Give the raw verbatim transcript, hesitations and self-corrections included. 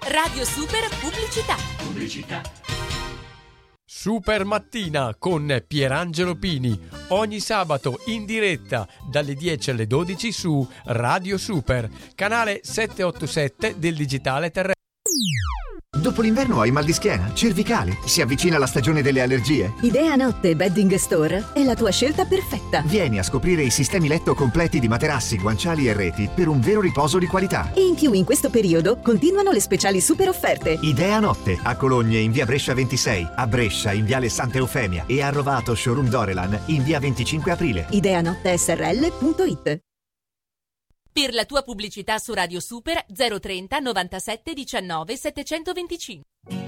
Radio Super Pubblicità. Pubblicità. Super Mattina con Pierangelo Pini, ogni sabato in diretta dalle dieci alle dodici su Radio Super, canale settecentottantasette del digitale terrestre. Dopo l'inverno hai mal di schiena, cervicale, si avvicina la stagione delle allergie? Idea Notte Bedding Store è la tua scelta perfetta. Vieni a scoprire i sistemi letto completi di materassi, guanciali e reti per un vero riposo di qualità. E in più in questo periodo continuano le speciali super offerte. Idea Notte, a Cologne in via Brescia ventisei, a Brescia in viale Santa Eufemia e a Rovato Showroom Dorelan in via venticinque aprile. Ideanotte S R L punto it. Per la tua pubblicità su Radio Super zero trenta novantasette diciannove settecentoventicinque.